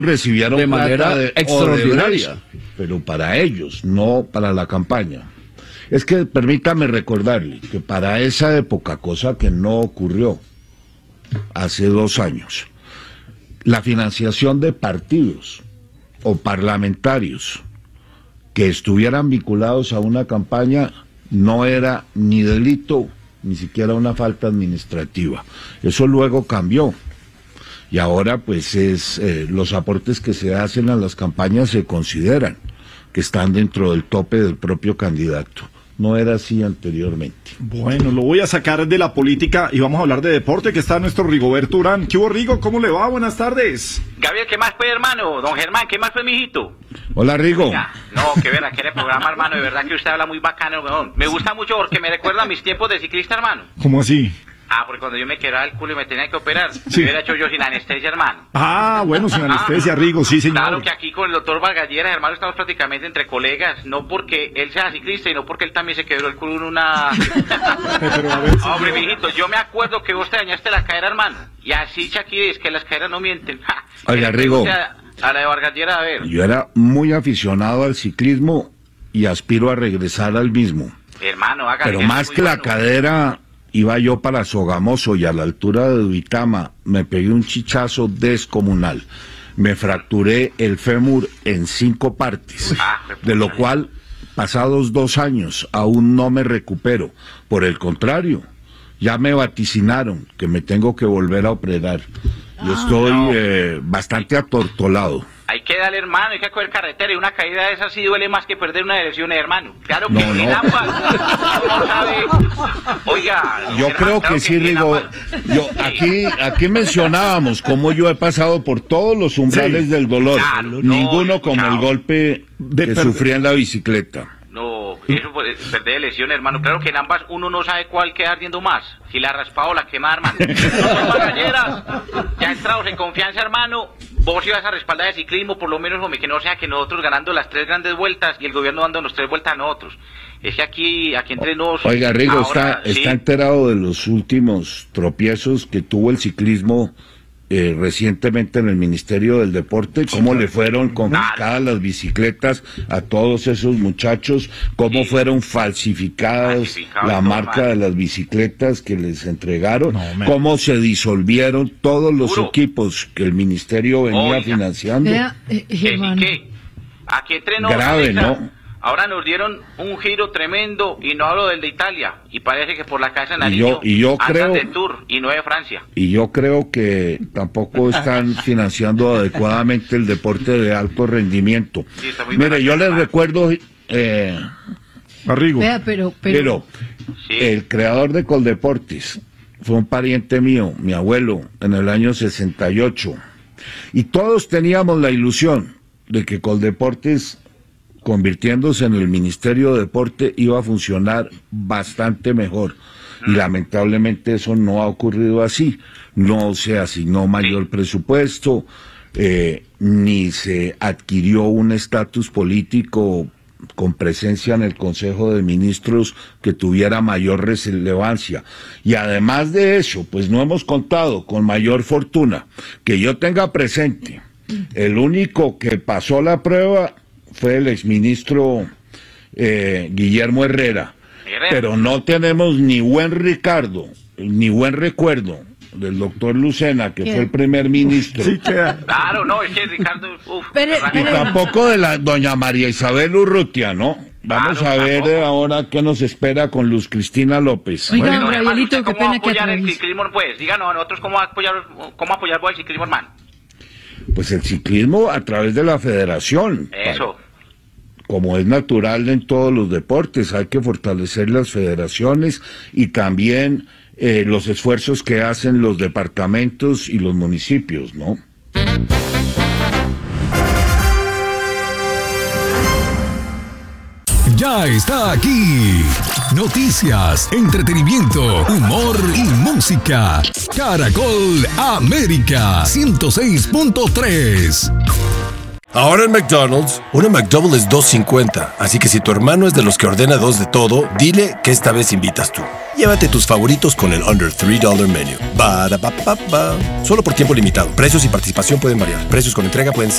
recibieron de manera extraordinaria. Pero para ellos, no para la campaña. Es que permítame recordarle que para esa época, cosa que no ocurrió hace 2 años, la financiación de partidos o parlamentarios que estuvieran vinculados a una campaña no era ni delito, ni siquiera una falta administrativa. Eso luego cambió. Y ahora pues los aportes que se hacen a las campañas se consideran que están dentro del tope del propio candidato. No era así anteriormente. Bueno, lo voy a sacar de la política y vamos a hablar de deporte, que está nuestro Rigoberto Urán. ¿Qué hubo, Rigo? ¿Cómo le va? Buenas tardes. Gabriel, ¿qué más pues, hermano? Don Germán, ¿qué más pues, mijito? Hola, Rigo. Oiga, no, que verá, que el programa, hermano, de verdad que usted habla muy bacano, weón. Me gusta mucho porque me recuerda a mis tiempos de ciclista, hermano. ¿Cómo así? Ah, porque cuando yo me quebraba el culo y me tenía que operar, Sí. me hubiera hecho yo sin anestesia, hermano. Ah, bueno, sin anestesia, Rigo, sí, señor. Claro que aquí con el doctor Vargalleras, hermano, estamos prácticamente entre colegas, no porque él sea ciclista y no porque él también se quebró el culo en una... Pero a ver, Hombre, mijito, yo me acuerdo que vos te dañaste la cadera, hermano, y así Shakira es que las caderas no mienten. Ja, Oiga, Rigo. A la de Vargalleras, a ver. Yo era muy aficionado al ciclismo y aspiro a regresar al mismo. Hermano, hágale. Pero más que la cadera, iba yo para Sogamoso y a la altura de Duitama me pegué un chichazo descomunal. Me fracturé el fémur en 5 partes, de lo cual, pasados 2 años, aún no me recupero. Por el contrario, ya me vaticinaron que me tengo que volver a operar. Yo estoy bastante atortolado. Hay que darle, hermano, hay que coger carretera y una caída de esas sí duele más que perder una elección, hermano. Claro que No, sí, no. ambas. No sabe. Oiga. Yo Germán, creo claro que sí, Rigo. ambas. Aquí mencionábamos cómo yo he pasado por todos los umbrales del dolor. Claro, no, Ninguno como el chao. golpe que sufrí en la bicicleta. No, eso pues, perder elección, hermano. Claro que en ambas uno no sabe cuál queda ardiendo más. Si la raspado o la quema, hermano. Nosotros, Vargalleras, ya entrados en confianza, hermano. Vos ibas a respaldar el ciclismo, por lo menos, hombre, que no sea que nosotros ganando las 3 grandes vueltas y el gobierno dándonos 3 vueltas a nosotros. Es que aquí entre nos... Oiga, Rigo, ahora, está sí. enterado de los últimos tropiezos que tuvo el ciclismo recientemente en el Ministerio del Deporte, cómo le fueron confiscadas las bicicletas a todos esos muchachos, cómo fueron falsificadas la marca de las bicicletas que les entregaron, cómo se disolvieron todos los equipos que el Ministerio venía financiando. Vea, Germán. ¿Qué? Aquí entre nos, Grave, Alexa, ¿no? Ahora nos dieron un giro tremendo, y no hablo del de Italia, y parece que por la casa de Y yo Nariño andan creo- de tour, y no de Francia. Y yo creo que tampoco están financiando adecuadamente el deporte de alto rendimiento. Sí, está muy Mire, mal, yo les hermano. recuerdo, a Rigo. Vea, pero Sí. el creador de Coldeportes fue un pariente mío, mi abuelo, en el año 68. Y todos teníamos la ilusión de que Coldeportes, convirtiéndose en el Ministerio de Deporte, iba a funcionar bastante mejor. Y lamentablemente eso no ha ocurrido así. No se asignó mayor presupuesto, ni se adquirió un estatus político con presencia en el Consejo de Ministros que tuviera mayor relevancia. Y además de eso, pues no hemos contado con mayor fortuna. Que yo tenga presente, el único que pasó la prueba fue el exministro Guillermo Herrera. Pero no tenemos ni buen Ricardo, ni buen recuerdo del doctor Lucena, que fue el primer ministro. Sí, queda. Claro, no, es que Ricardo... Y tampoco de la doña María Isabel Urrutia, ¿no? Vamos Claro, a ver tampoco. ahora qué nos espera con Luz Cristina López. Oiga, Bueno, hombre, hermano, Abelito, ¿usted qué cómo va a pena que apoyar el atraviese. ciclismo? Pues, díganos a nosotros cómo apoyar vos el ciclismo, hermano. Pues el ciclismo a través de la federación. Eso. Como es natural en todos los deportes, hay que fortalecer las federaciones y también los esfuerzos que hacen los departamentos y los municipios, ¿no? Ya está aquí. Noticias, entretenimiento, humor y música. Caracol América 106.3. Ahora en McDonald's, una McDouble es $2.50. Así que si tu hermano es de los que ordena 2 de todo, dile que esta vez invitas tú. Llévate tus favoritos con el Under $3 Menu. Ba-da-ba-ba-ba. Solo por tiempo limitado. Precios y participación pueden variar. Precios con entrega pueden ser